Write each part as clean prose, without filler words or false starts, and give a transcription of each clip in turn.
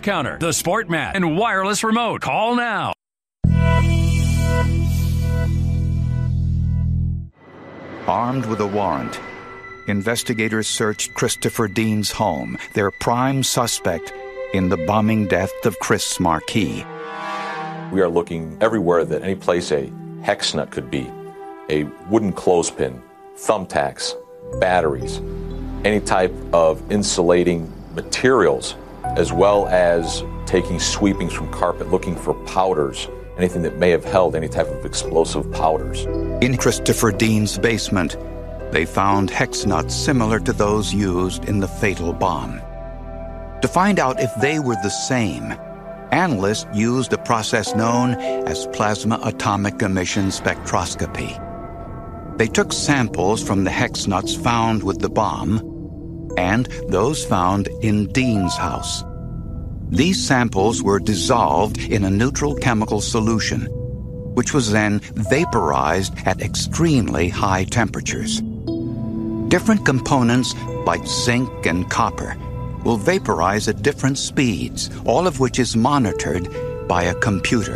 counter, the sport mat, and wireless remote. Call now. Armed with a warrant, investigators searched Christopher Dean's home, their prime suspect in the bombing death of Chris Markey. We are looking everywhere that any place a hex nut could be, a wooden clothespin, thumbtacks, batteries, any type of insulating materials, as well as taking sweepings from carpet, looking for powders, anything that may have held any type of explosive powders. In Christopher Dean's basement, they found hex nuts similar to those used in the fatal bomb. To find out if they were the same, analysts used a process known as plasma atomic emission spectroscopy. They took samples from the hex nuts found with the bomb and those found in Dean's house. These samples were dissolved in a neutral chemical solution, which was then vaporized at extremely high temperatures. Different components, like zinc and copper, will vaporize at different speeds, all of which is monitored by a computer.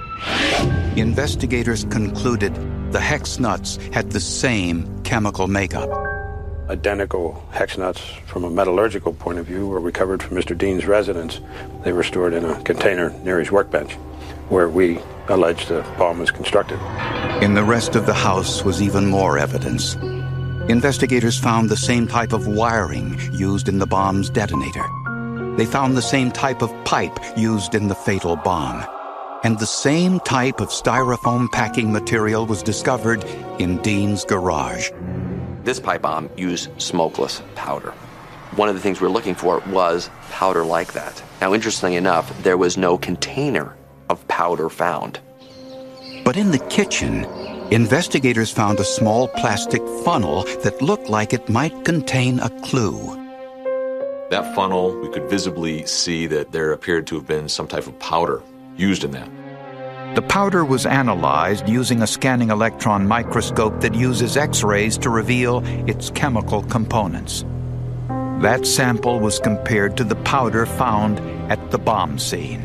Investigators concluded the hex nuts had the same chemical makeup. Identical hex nuts from a metallurgical point of view were recovered from Mr. Dean's residence. They were stored in a container near his workbench, where we allege the bomb was constructed. In the rest of the house was even more evidence. Investigators found the same type of wiring used in the bomb's detonator. They found the same type of pipe used in the fatal bomb. And the same type of styrofoam packing material was discovered in Dean's garage. This pipe bomb used smokeless powder. One of the things we were looking for was powder like that. Now, interestingly enough, there was no container of powder found. But in the kitchen, investigators found a small plastic funnel that looked like it might contain a clue. That funnel, we could visibly see that there appeared to have been some type of powder used in that. The powder was analyzed using a scanning electron microscope that uses X-rays to reveal its chemical components. That sample was compared to the powder found at the bomb scene.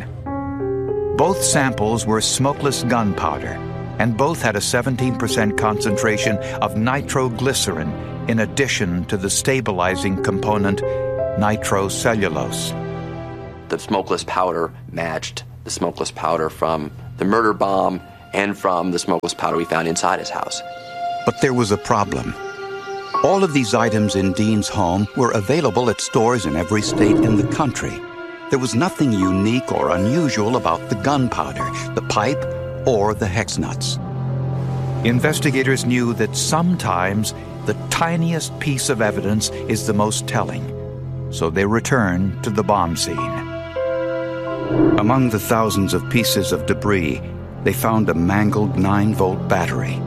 Both samples were smokeless gunpowder, and both had a 17% concentration of nitroglycerin in addition to the stabilizing component nitrocellulose. The smokeless powder matched the smokeless powder from the murder bomb and from the smokeless powder we found inside his house. But there was a problem. All of these items in Dean's home were available at stores in every state in the country. There was nothing unique or unusual about the gunpowder, the pipe, or the hex nuts. Investigators knew that sometimes the tiniest piece of evidence is the most telling, so they returned to the bomb scene. Among the thousands of pieces of debris, they found a mangled 9-volt battery.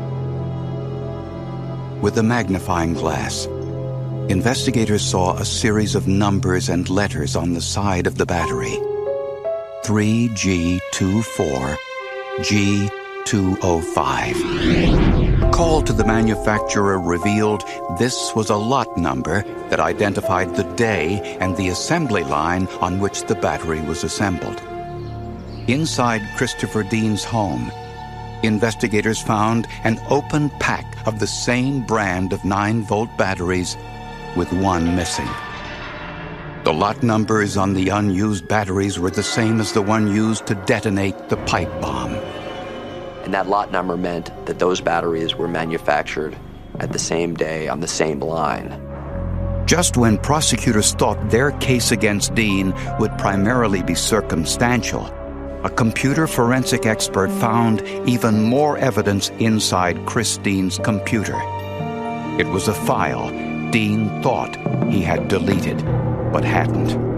With a magnifying glass, investigators saw a series of numbers and letters on the side of the battery. 3G24, G205. A call to the manufacturer revealed this was a lot number that identified the day and the assembly line on which the battery was assembled. Inside Christopher Dean's home, investigators found an open pack of the same brand of 9-volt batteries, with one missing. The lot numbers on the unused batteries were the same as the one used to detonate the pipe bomb. And that lot number meant that those batteries were manufactured at the same day on the same line. Just when prosecutors thought their case against Dean would primarily be circumstantial, a computer forensic expert found even more evidence inside Chris Dean's computer. It was a file Dean thought he had deleted, but hadn't.